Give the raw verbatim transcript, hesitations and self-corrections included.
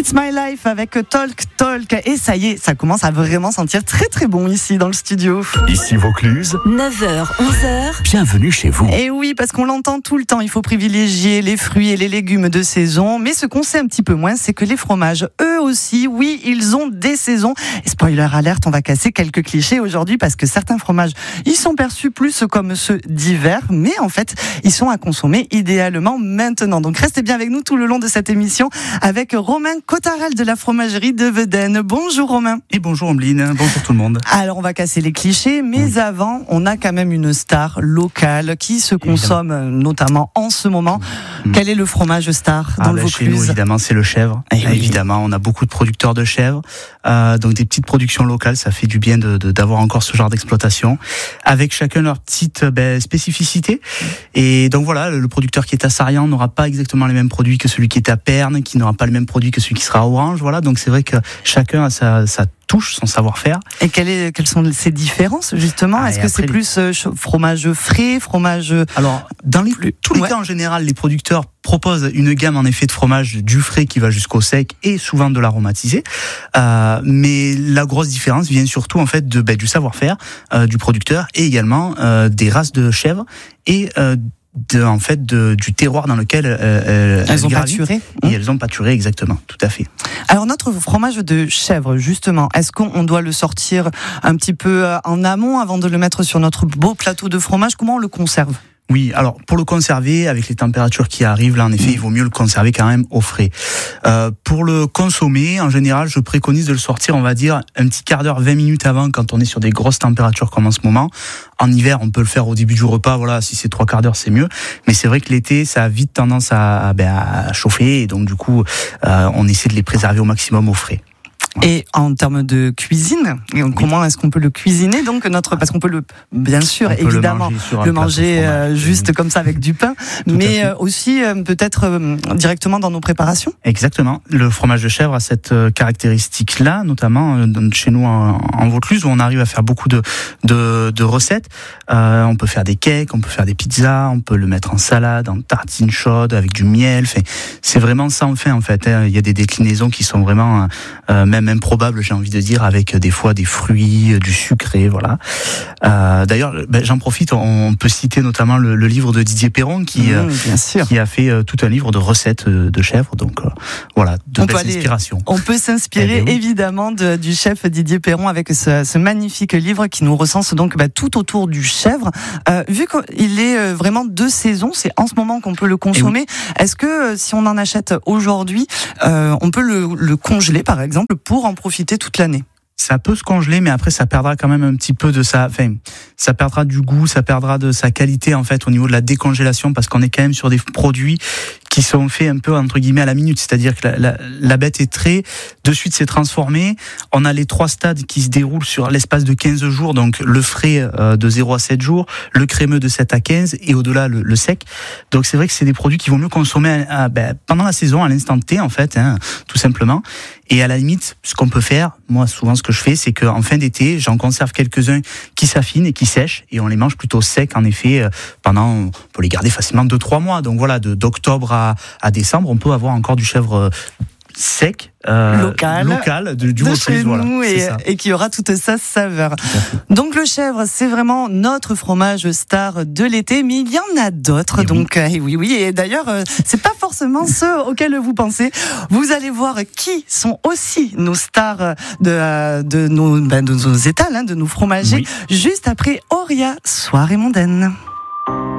It's My Life avec Talk Talk. Et ça y est, ça commence à vraiment sentir très très bon ici dans le studio. Ici Vaucluse, neuf heures, onze heures. Bienvenue chez vous. Et oui, parce qu'on l'entend tout le temps, il faut privilégier les fruits et les légumes de saison. Mais ce qu'on sait un petit peu moins, c'est que les fromages, eux aussi, oui, ils ont des saisons. Et spoiler alerte, on va casser quelques clichés aujourd'hui parce que certains fromages, ils sont perçus plus comme ceux d'hiver. Mais en fait, ils sont à consommer idéalement maintenant. Donc restez bien avec nous tout le long de cette émission avec Romain Cotarel de la fromagerie de Vedène. Bonjour Romain. Et bonjour Omeline, bonjour tout le monde. Alors on va casser les clichés, mais oui. Avant, on a quand même une star locale qui se consomme évidemment. Notamment en ce moment. Mmh. Quel est le fromage star dans ah le ben Vaucluse ? Chez nous, évidemment, c'est le chèvre. Et oui. Évidemment, on a beaucoup de producteurs de chèvres, euh, donc des petites productions locales. Ça fait du bien de, de, d'avoir encore ce genre d'exploitation, avec chacun leur petite ben, spécificité. Et donc voilà, le producteur qui est à Sarian n'aura pas exactement les mêmes produits que celui qui est à Perne, qui n'aura pas le même produit que celui qui sera à Orange. Voilà, donc c'est vrai que chacun a sa, sa touche, son savoir-faire. Et quelle est, quelles sont ces différences justement ? ah, Est-ce que c'est les... plus euh, fromage frais, fromage Alors, dans les, plus... tous les ouais. cas en général, les producteurs proposent une gamme en effet de fromage du frais qui va jusqu'au sec et souvent de l'aromatisé. Euh, mais la grosse différence vient surtout en fait de ben, du savoir-faire euh, du producteur et également euh, des races de chèvres et euh, De, en fait de, du terroir dans lequel euh, elles, elles ont pâturé et mmh. elles ont pâturé exactement, tout à fait. Alors notre fromage de chèvre justement, est-ce qu'on doit le sortir un petit peu en amont avant de le mettre sur notre beau plateau de fromage ? Comment on le conserve ? Oui, alors pour le conserver, avec les températures qui arrivent, là en effet, mmh. il vaut mieux le conserver quand même au frais. Euh, pour le consommer, en général, je préconise de le sortir, on va dire, un petit quart d'heure, vingt minutes avant, quand on est sur des grosses températures comme en ce moment. En hiver, on peut le faire au début du repas, voilà, si c'est trois quarts d'heure, c'est mieux. Mais c'est vrai que l'été, ça a vite tendance à, ben, à chauffer, et donc du coup, euh, on essaie de les préserver au maximum au frais. Et en termes de cuisine, comment oui. est-ce qu'on peut le cuisiner donc notre parce qu'on peut le bien sûr on évidemment le manger, le manger euh, juste oui. comme ça avec du pain, tout mais euh, aussi euh, peut-être euh, directement dans nos préparations. Exactement. Le fromage de chèvre a cette euh, caractéristique-là, notamment euh, chez nous en, en Vaucluse où on arrive à faire beaucoup de de, de recettes. Euh, on peut faire des cakes, on peut faire des pizzas, on peut le mettre en salade, en tartine chaude avec du miel. Enfin, c'est vraiment sans fin en fait. Hein. Il y a des déclinaisons qui sont vraiment euh, même improbable, j'ai envie de dire, avec des fois des fruits, du sucré, voilà. Euh, d'ailleurs, ben, j'en profite, on peut citer notamment le, le livre de Didier Perron qui, mmh, euh, qui a fait euh, tout un livre de recettes de chèvre, donc euh, voilà, de belles inspirations. On peut s'inspirer eh bien, oui. évidemment de, du chef Didier Perron avec ce, ce magnifique livre qui nous recense donc bah, tout autour du chèvre. Euh, vu qu'il est vraiment de saison, c'est en ce moment qu'on peut le consommer. Oui. Est-ce que si on en achète aujourd'hui, euh, on peut le, le congeler par exemple pour en profiter toute l'année? Ça peut se congeler, mais après ça perdra quand même un petit peu de sa, enfin, ça perdra du goût, ça perdra de sa qualité en fait au niveau de la décongélation, parce qu'on est quand même sur des produits qui sont faits un peu entre guillemets à la minute, c'est-à-dire que la, la, la bête est traitée, de suite c'est transformé. On a les trois stades qui se déroulent sur l'espace de quinze jours, donc le frais euh, de zéro à sept jours, le crémeux de sept à quinze et au-delà le, le sec. Donc c'est vrai que c'est des produits qui vont mieux consommer à, à, ben, pendant la saison, à l'instant T en fait, hein, tout simplement. Et à la limite, ce qu'on peut faire, moi souvent ce que je fais, c'est qu'en fin d'été, j'en conserve quelques-uns qui s'affinent et qui sèchent, et on les mange plutôt secs en effet, pendant, on peut les garder facilement deux trois mois. Donc voilà, de, d'octobre à, à décembre, on peut avoir encore du chèvre sec, euh, local, local de, du de Vaucluse, chez voilà, nous et, et qui aura toute sa saveur. Donc le chèvre, c'est vraiment notre fromage star de l'été, mais il y en a d'autres. Et donc oui. Euh, oui, oui. Et d'ailleurs, euh, c'est pas forcément ceux auxquels vous pensez. Vous allez voir qui sont aussi nos stars de de nos ben, de nos étals, hein, de nos fromagers, oui. juste après Auria, Soirée mondaine.